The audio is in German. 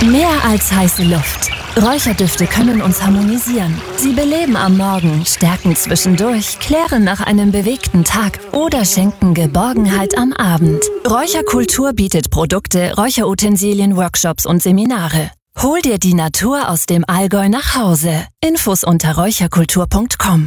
Mehr als heiße Luft. Räucherdüfte können uns harmonisieren. Sie beleben am Morgen, stärken zwischendurch, klären nach einem bewegten Tag oder schenken Geborgenheit am Abend. Räucherkultur bietet Produkte, Räucherutensilien, Workshops und Seminare. Hol dir die Natur aus dem Allgäu nach Hause. Infos unter räucherkultur.com.